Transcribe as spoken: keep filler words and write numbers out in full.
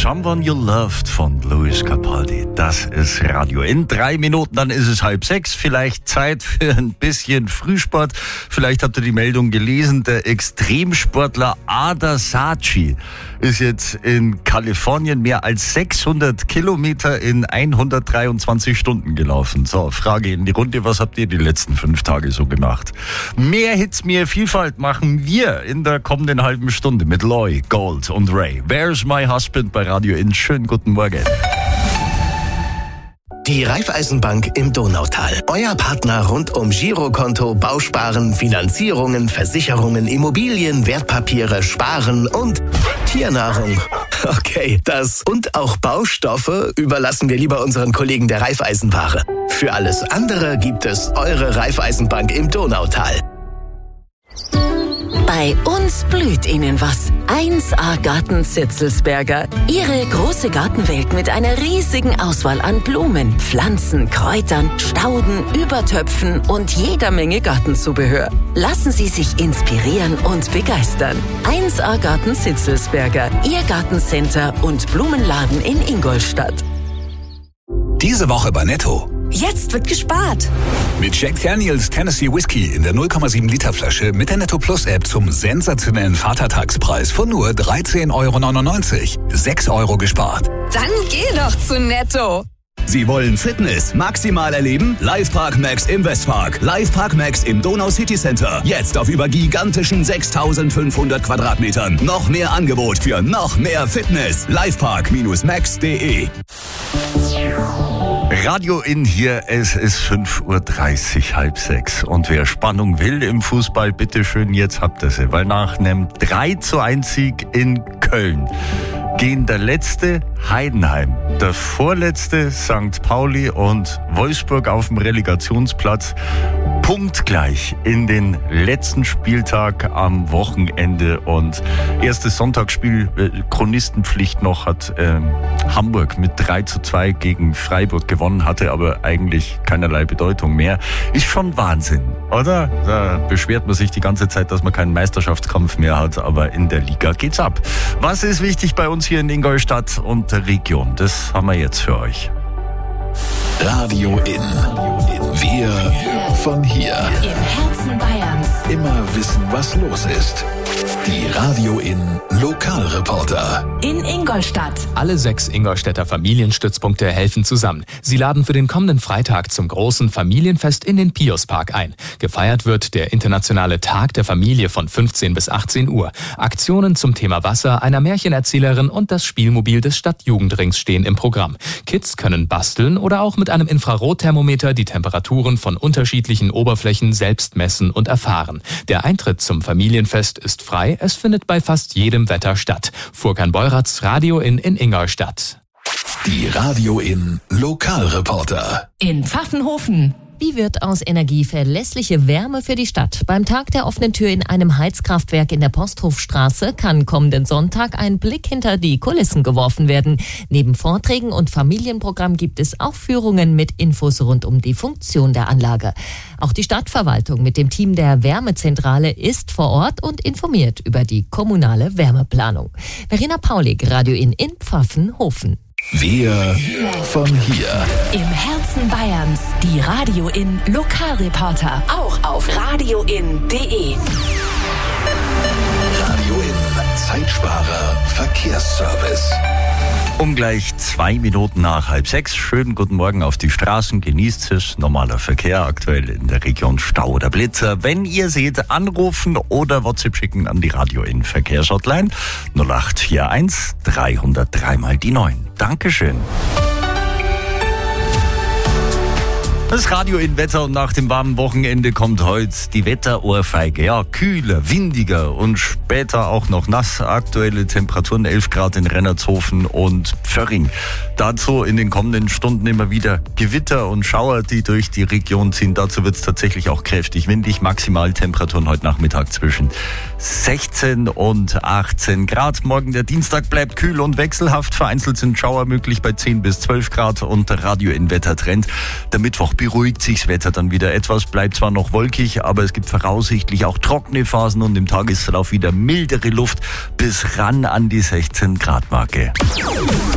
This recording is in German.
Someone You Loved von Lewis Capaldi. Das ist Radio. In drei Minuten, dann ist es halb sechs. Vielleicht Zeit für ein bisschen Frühsport. Vielleicht habt ihr die Meldung gelesen. Der Extremsportler Ada Saatchi ist jetzt in Kalifornien mehr als sechshundert Kilometer in hundertdreiundzwanzig Stunden gelaufen. So, Frage in die Runde. Was habt ihr die letzten fünf Tage so gemacht? Mehr Hits, mehr Vielfalt machen wir in der kommenden halben Stunde mit Loy, Gold und Ray. Where's My Husband bei Radio In. Schönen guten Morgen. Die Raiffeisenbank im Donautal. Euer Partner rund um Girokonto, Bausparen, Finanzierungen, Versicherungen, Immobilien, Wertpapiere, Sparen und Tiernahrung. Okay, das und auch Baustoffe überlassen wir lieber unseren Kollegen der Raiffeisenware. Für alles andere gibt es eure Raiffeisenbank im Donautal. Bei uns blüht Ihnen was. eins A Garten Zitzelsberger. Ihre große Gartenwelt mit einer riesigen Auswahl an Blumen, Pflanzen, Kräutern, Stauden, Übertöpfen und jeder Menge Gartenzubehör. Lassen Sie sich inspirieren und begeistern. eins A Garten Zitzelsberger. Ihr Gartencenter und Blumenladen in Ingolstadt. Diese Woche bei Netto. Jetzt wird gespart. Mit Jack Daniels Tennessee Whiskey in der null Komma sieben Liter Flasche mit der Netto Plus App zum sensationellen Vatertagspreis von nur dreizehn Euro neunundneunzig. sechs Euro gespart. Dann geh doch zu Netto. Sie wollen Fitness maximal erleben? Livepark Max im Westpark. Livepark Max im Donau City Center. Jetzt auf über gigantischen sechstausendfünfhundert Quadratmetern. Noch mehr Angebot für noch mehr Fitness. Livepark Max punkt de. Radio In hier, es ist fünf Uhr dreißig, halb sechs. Und wer Spannung will im Fußball, bitteschön, jetzt habt ihr sie. Weil nach einem drei zu eins Sieg in Köln gehen der letzte Heidenheim, der vorletzte Sankt Pauli und Wolfsburg auf dem Relegationsplatz punktgleich in den letzten Spieltag am Wochenende. Und erstes Sonntagsspiel, äh, Chronistenpflicht noch, hat äh, Hamburg mit drei zu zwei gegen Freiburg gewonnen, hatte aber eigentlich keinerlei Bedeutung mehr. Ist schon Wahnsinn, oder? Da beschwert man sich die ganze Zeit, dass man keinen Meisterschaftskampf mehr hat, aber in der Liga geht's ab. Was ist wichtig bei uns hier in Ingolstadt und der Region? Das haben wir jetzt für euch. Radio In. Wir von hier. Im Herzen Bayerns. Immer wissen, was los ist. Die Radio In Lokalreporter. In Ingolstadt. Alle sechs Ingolstädter Familienstützpunkte helfen zusammen. Sie laden für den kommenden Freitag zum großen Familienfest in den Piuspark ein. Gefeiert wird der internationale Tag der Familie von fünfzehn bis achtzehn Uhr. Aktionen zum Thema Wasser, einer Märchenerzählerin und das Spielmobil des Stadtjugendrings stehen im Programm. Kids können basteln oder auch mit einem Infrarotthermometer die Temperaturen von unterschiedlichen Oberflächen selbst messen und erfahren. Der Eintritt zum Familienfest ist frei. Es findet bei fast jedem Wetter statt. Furkan Beuratz, Radio In in Ingolstadt. Die Radio In Lokalreporter. In Pfaffenhofen. Wie wird aus Energie verlässliche Wärme für die Stadt? Beim Tag der offenen Tür in einem Heizkraftwerk in der Posthofstraße kann kommenden Sonntag ein Blick hinter die Kulissen geworfen werden. Neben Vorträgen und Familienprogramm gibt es auch Führungen mit Infos rund um die Funktion der Anlage. Auch die Stadtverwaltung mit dem Team der Wärmezentrale ist vor Ort und informiert über die kommunale Wärmeplanung. Verena Paulik, Radio In in Pfaffenhofen. Wir von hier. Im Herzen Bayerns. Die Radio In Lokalreporter. Auch auf radio in punkt de. Radio In Zeitsparer Verkehrsservice. Um gleich zwei Minuten nach halb sechs. Schönen guten Morgen auf die Straßen. Genießt es. Normaler Verkehr aktuell in der Region Stau oder Blitzer. Wenn ihr seht, anrufen oder WhatsApp schicken an die Radio In Verkehrshotline null acht vier eins dreihundertdrei mal die neun. Dankeschön. Das Radio In Wetter und nach dem warmen Wochenende kommt heute die Wetterohrfeige. Ja, kühler, windiger und später auch noch nass. Aktuelle Temperaturen elf Grad in Rennertshofen und Pförring. Dazu in den kommenden Stunden immer wieder Gewitter und Schauer, die durch die Region ziehen. Dazu wird es tatsächlich auch kräftig windig. Maximaltemperaturen heute Nachmittag zwischen sechzehn und achtzehn Grad. Morgen der Dienstag bleibt kühl und wechselhaft. Vereinzelt sind Schauer möglich bei zehn bis zwölf Grad und der Radio In Wettertrend. Der Mittwoch beruhigt sich das Wetter dann wieder etwas, bleibt zwar noch wolkig, aber es gibt voraussichtlich auch trockene Phasen und im Tagesverlauf wieder mildere Luft bis ran an die sechzehn Grad Marke.